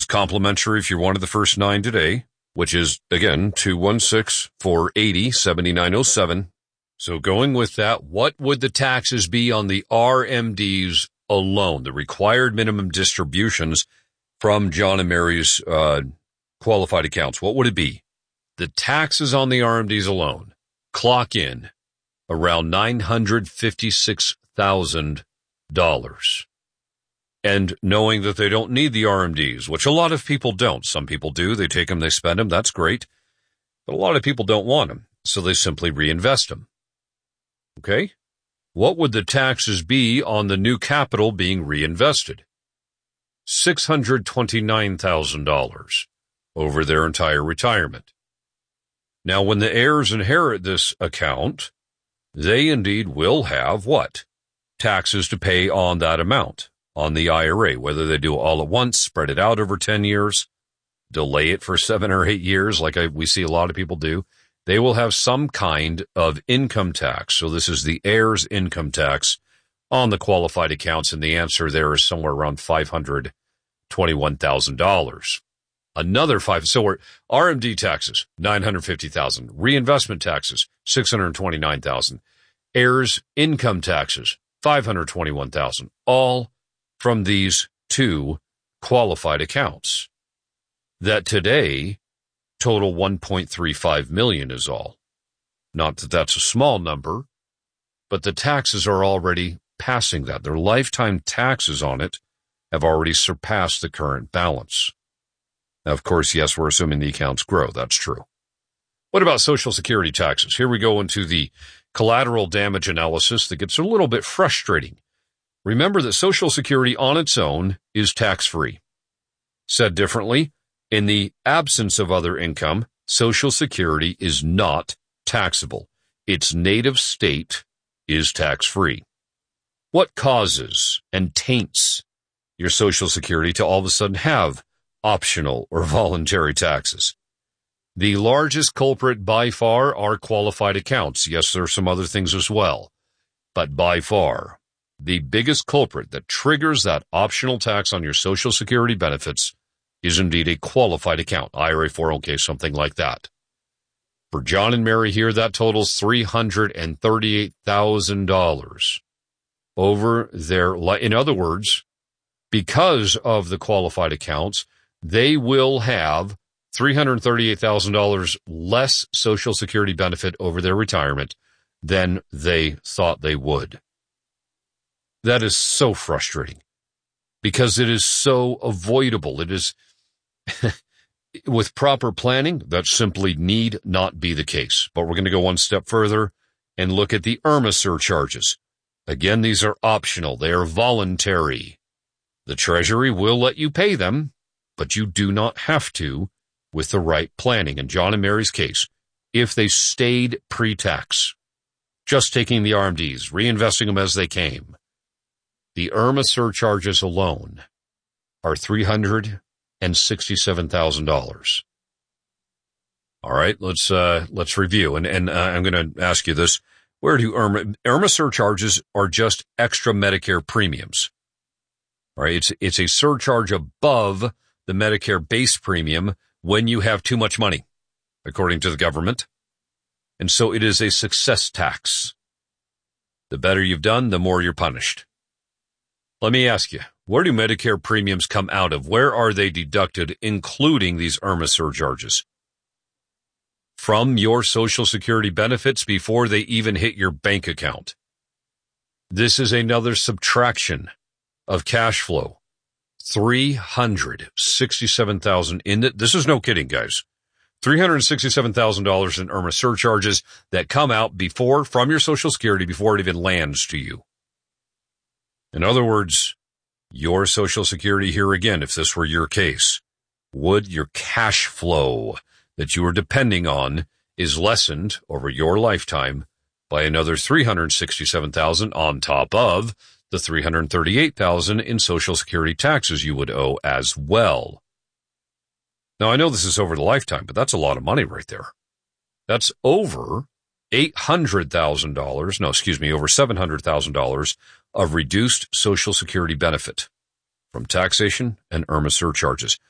complimentary if you're one of the first 9 today, which is, again, 216-480-7907. So going with that, what would the taxes be on the RMDs alone, the required minimum distributions from John and Mary's qualified accounts? What would it be? The taxes on the RMDs alone clock in around $956,000. And knowing that they don't need the RMDs, which a lot of people don't. Some people do. They take them, they spend them. That's great. But a lot of people don't want them, so they simply reinvest them. Okay? What would the taxes be on the new capital being reinvested? $629,000 over their entire retirement. Now, when the heirs inherit this account, they indeed will have what? Taxes to pay on that amount, on the IRA, whether they do it all at once, spread it out over 10 years, delay it for 7 or 8 years, like we see a lot of people do. They will have some kind of income tax. So this is the heirs' income tax on the qualified accounts, and the answer there is somewhere around $521,000. Another so we're RMD taxes, $950,000. Reinvestment taxes, $629,000. Heirs' income taxes, $521,000. All from these 2 qualified accounts that today total $1.35 million is all. Not that that's a small number, but the taxes are already passing that. Their lifetime taxes on it have already surpassed the current balance. Now, of course, yes, we're assuming the accounts grow. That's true. What about Social Security taxes? Here we go into the collateral damage analysis that gets a little bit frustrating. Remember that Social Security on its own is tax-free. Said differently, in the absence of other income, Social Security is not taxable. Its native state is tax-free. What causes and taints your Social Security to all of a sudden have optional or voluntary taxes? The largest culprit by far are qualified accounts. Yes, there are some other things as well, but by far, the biggest culprit that triggers that optional tax on your Social Security benefits is indeed a qualified account, IRA, 401k, something like that. For John and Mary here, that totals $338,000 over their, in other words, because of the qualified accounts, they will have $338,000 less Social Security benefit over their retirement than they thought they would. That is so frustrating because it is so avoidable. It is, with proper planning, that simply need not be the case. But we're going to go one step further and look at the IRMAA surcharges. Again, these are optional. They are voluntary. The Treasury will let you pay them, but you do not have to with the right planning. In John and Mary's case, if they stayed pre-tax, just taking the RMDs, reinvesting them as they came, the IRMAA surcharges alone are $367,000. All right, let's review. And I'm going to ask you this. Where do IRMAA surcharges are just extra Medicare premiums? All right, it's a surcharge above the Medicare base premium when you have too much money, according to the government. And so it is a success tax. The better you've done, the more you're punished. Let me ask you, where do Medicare premiums come out of? Where are they deducted, including these IRMAA surcharges? From your Social Security benefits before they even hit your bank account. This is another subtraction of cash flow. $367,000 in it. This is no kidding, guys. $367,000 in IRMAA surcharges that come out from your Social Security before it even lands to you. In other words, your Social Security here again, if this were your case, would your cash flow that you are depending on is lessened over your lifetime by another $367,000 on top of the $338,000 in Social Security taxes you would owe as well. Now, I know this is over the lifetime, but that's a lot of money right there. That's over $800,000, over $700,000 of reduced Social Security benefit from taxation and IRMAA surcharges.